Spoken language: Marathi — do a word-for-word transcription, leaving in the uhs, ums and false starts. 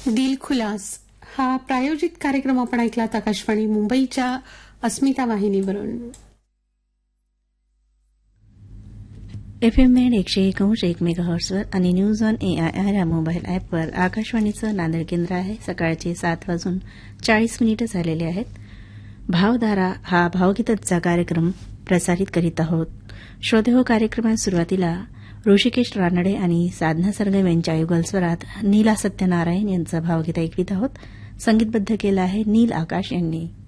दिलखुलास हा प्रायोजित कार्यक्रम आपण ऐकलात आकाशवाणी मुंबईच्या अस्मिता वाहिनीवरून. एफ एम एड एकशे एक अंश एक मेगाहर्ट्सवर आणि न्यूज ऑन एआयआर या मोबाईल ॲपवर आकाशवाणीचं नांदेड केंद्र आहे. सकाळचे सात वाजून चाळीस मिनिटं झालेले आहेत. भावधारा हा भावगीतांचा कार्यक्रम प्रसारित करीत आहोत. श्रोते हो, कार्यक्रमात सुरुवातीला ऋषिकेश रानडे आणि साधना सरगम यांच्या युगलस्वरात नीला सत्यनारायण यांचं भावगीत ऐकवीत आहोत. संगीतबद्ध केलं आहे नील आकाश यांनी.